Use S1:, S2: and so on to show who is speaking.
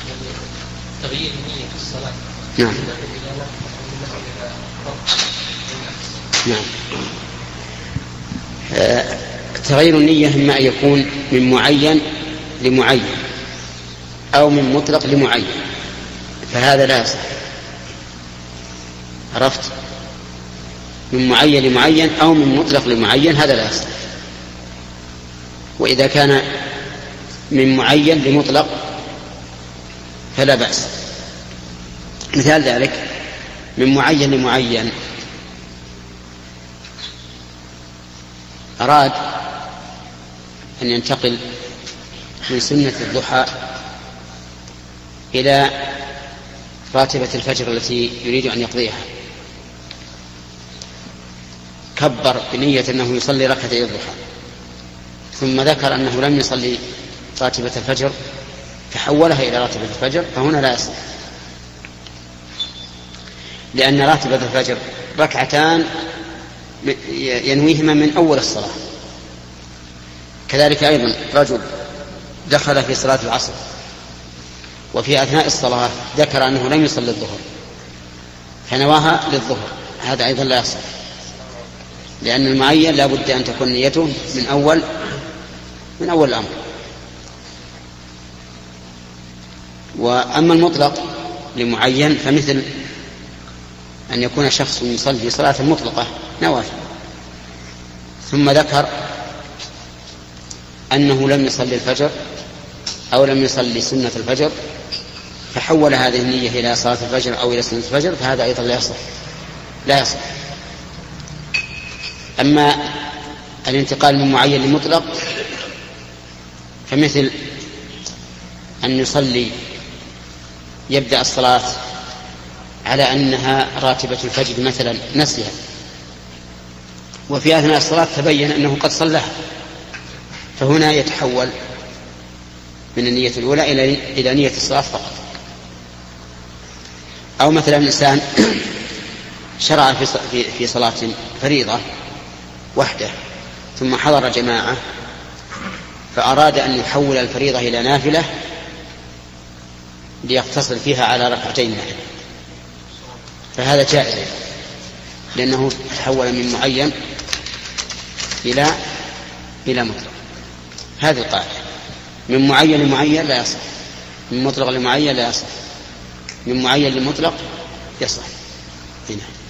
S1: تغيير النية في الصلاة.
S2: نعم. نعم. تغيير النية إما أن يكون من معين لمعين أو من مطلق لمعين، فهذا لا يصح. عرفت؟ من معين لمعين أو من مطلق لمعين هذا لا يصح. وإذا كان من معين لمطلق فلا بأس. مثال ذلك من معين لمعين، أراد أن ينتقل من سنة الضحى إلى راتبة الفجر التي يريد أن يقضيها، كبر بنية أنه يصلي ركعتي الضحى، ثم ذكر أنه لم يصلي راتبة الفجر فحولها إلى راتبة الفجر، فهنا لا يصح، لأن راتبة الفجر ركعتان ينويهما من أول الصلاة. كذلك أيضا رجل دخل في صلاة العصر وفي أثناء الصلاة ذكر أنه لم يصلي الظهر فنواها للظهر، هذا أيضا لا يصح، لأن المعين لا بد أن تكون نيته من أول الأمر. وأما المطلق لمعين فمثل أن يكون شخص يصلي صلاة مطلقة نوافل ثم ذكر أنه لم يصلي الفجر أو لم يصلي سنة الفجر فحول هذه النية إلى صلاة الفجر أو إلى سنة الفجر، فهذا أيضا لا يصح. أما الانتقال من معين لمطلق فمثل أن يصلي يبدأ الصلاة على أنها راتبة الفجر مثلا نسيها، وفي أثناء الصلاة تبين أنه قد صلىها، فهنا يتحول من النية الأولى إلى نية الصلاة فقط. أو مثلا إنسان شرع في صلاة فريضة وحده ثم حضر جماعة فأراد أن يحول الفريضة إلى نافلة ليقتصر فيها على ركعتين معا، فهذا جائز لأنه تحول من معين إلى مطلق. هذه القاعدة، من معين لمعين لا يصح، من مطلق لمعين لا يصح، من معين لمطلق يصح. هنا